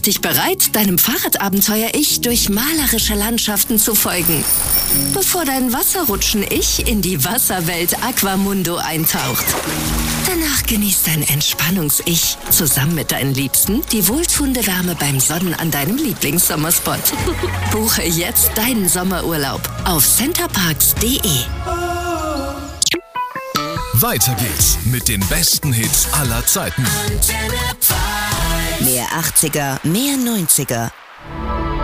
dich bereit, deinem Fahrradabenteuer-Ich durch malerische Landschaften zu folgen, bevor dein Wasserrutschen-Ich in die Wasserwelt Aquamundo eintaucht. Danach genießt dein Entspannungs-Ich zusammen mit deinen Liebsten die wohltuende Wärme beim Sonnen an deinem Lieblingssommerspot. Buche jetzt deinen Sommerurlaub auf centerparks.de. Weiter geht's mit den besten Hits aller Zeiten. Mehr 80er, mehr 90er.